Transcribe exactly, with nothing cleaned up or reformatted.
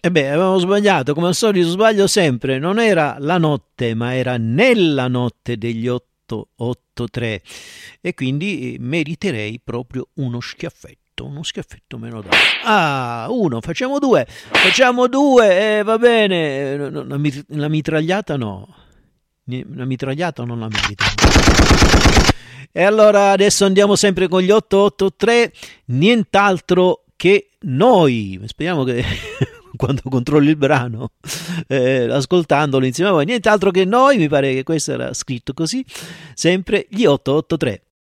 E beh, avevamo sbagliato, come al solito sbaglio sempre, non era la notte, ma era nella notte degli otto otto tre e quindi meriterei proprio uno schiaffetto, uno schiaffetto me lo dà. Ah, uno, facciamo due, facciamo due, eh, va bene, la, mit- la mitragliata no, la mitragliata non la merito. E allora adesso andiamo sempre con gli otto otto tre, nient'altro che noi, speriamo che quando controlli il brano eh, ascoltandolo insieme a voi, nient'altro che noi, mi pare che questo era scritto così, sempre gli otto otto tre.